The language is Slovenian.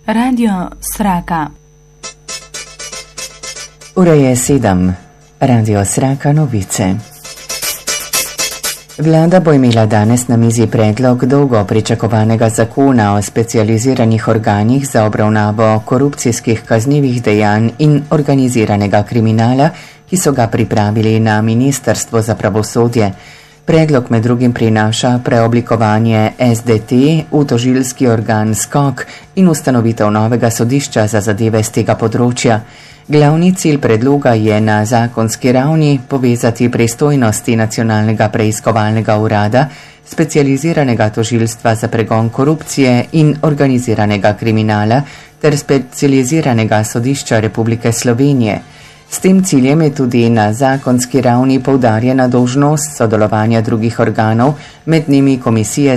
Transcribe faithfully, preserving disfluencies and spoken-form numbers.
Radio Sraka. Ura je sedem. Radio Sraka novice. Vlada bo imela danes na mizi predlog dolgo pričakovanega zakona o specializiranih organih za obravnavo korupcijskih kaznivih dejanj in organiziranega kriminala, ki so ga pripravili na Ministrstvo za pravosodje. Predlog med drugim prinaša preoblikovanje S D T v tožilski organ S K O K in ustanovitev novega sodišča za zadeve z tega področja. Glavni cilj predloga je na zakonski ravni povezati pristojnosti Nacionalnega preiskovalnega urada, specializiranega tožilstva za pregon korupcije in organiziranega kriminala ter specializiranega sodišča Republike Slovenije. S tem ciljem je tudi na zakonski ravni poudarjena dolžnost sodelovanja drugih organov, med njimi komisije